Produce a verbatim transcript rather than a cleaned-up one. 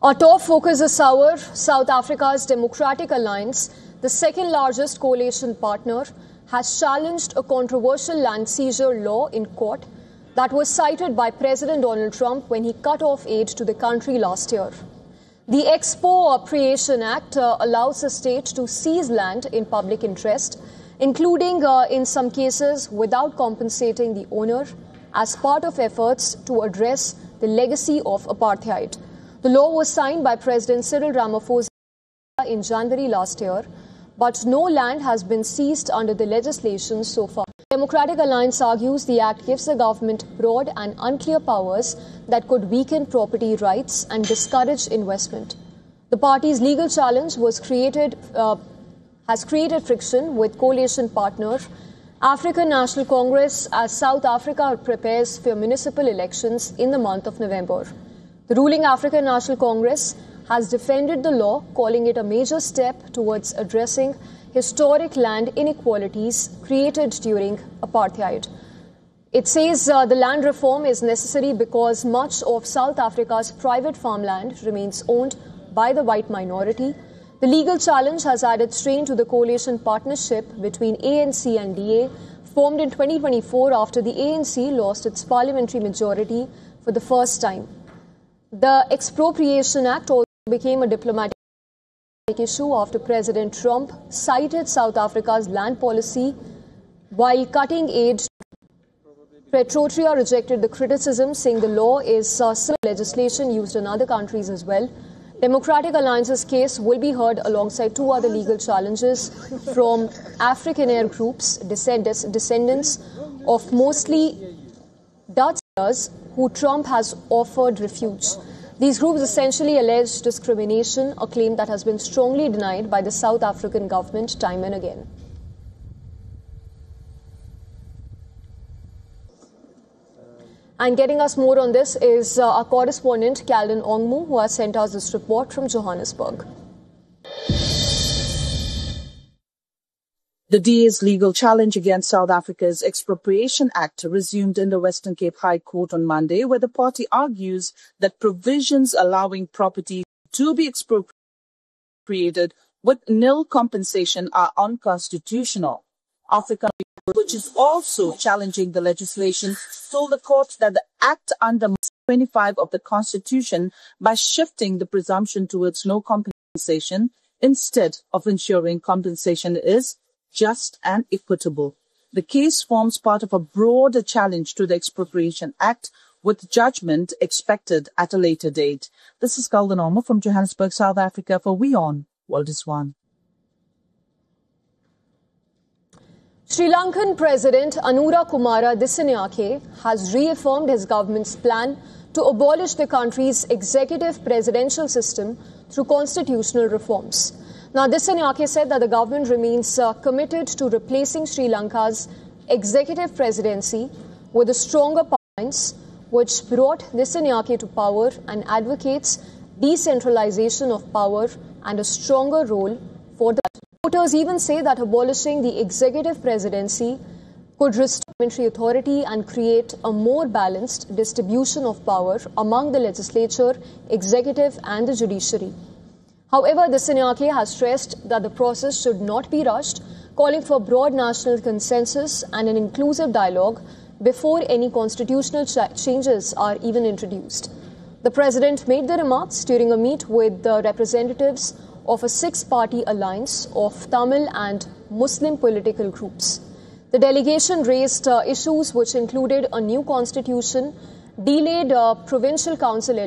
Our top focus is our South Africa's Democratic Alliance, the second largest coalition partner, has challenged a controversial land seizure law in court that was cited by President Donald Trump when he cut off aid to the country last year. The Expropriation Act uh, allows the state to seize land in public interest, including uh, in some cases without compensating the owner, as part of efforts to address the legacy of apartheid. The law was signed by President Cyril Ramaphosa in January last year, but no land has been seized under the legislation so far. The Democratic Alliance argues the act gives the government broad and unclear powers that could weaken property rights and discourage investment. The party's legal challenge was created, uh, has created friction with coalition partner African National Congress as South Africa prepares for municipal elections in the month of November. The ruling African National Congress has defended the law, calling it a major step towards addressing historic land inequalities created during apartheid. It says uh, the land reform is necessary because much of South Africa's private farmland remains owned by the white minority. The legal challenge has added strain to the coalition partnership between A N C and D A, formed in twenty twenty-four after the A N C lost its parliamentary majority for the first time. The Expropriation Act also became a diplomatic issue after President Trump cited South Africa's land policy while cutting aid. Pretoria rejected the criticism, saying the law is uh, similar legislation used in other countries as well. Democratic Alliance's case will be heard alongside two other legal challenges from Afrikaner groups, descendants of mostly Dutch settlers who Trump has offered refuge. These groups essentially allege discrimination, a claim that has been strongly denied by the South African government time and again. And getting us more on this is uh, our correspondent, Calden Ongmu, who has sent us this report from Johannesburg. The D A's legal challenge against South Africa's Expropriation Act resumed in the Western Cape High Court on Monday, where the party argues that provisions allowing property to be expropriated with nil compensation are unconstitutional. Africa, which is also challenging the legislation, told the court that the act undermines twenty-five of the Constitution by shifting the presumption towards no compensation instead of ensuring compensation is just and equitable. The case forms part of a broader challenge to the Expropriation Act, with judgment expected at a later date. This is Calden Ongmu from Johannesburg, South Africa for WION World is One. Sri Lankan President Anura Kumara Dissanayake has reaffirmed his government's plan to abolish the country's executive presidential system through constitutional reforms. Now, Dissanayake said that the government remains uh, committed to replacing Sri Lanka's executive presidency with a stronger parliament, which brought Dissanayake to power and advocates decentralization of power and a stronger role for the voters. Even say that abolishing the executive presidency could restore parliamentary authority and create a more balanced distribution of power among the legislature, executive and the judiciary. However, Dissanayake has stressed that the process should not be rushed, calling for broad national consensus and an inclusive dialogue before any constitutional ch changes are even introduced. The president made the remarks during a meet with the representatives of a six-party alliance of Tamil and Muslim political groups. The delegation raised uh, issues which included a new constitution, delayed uh, provincial council elections,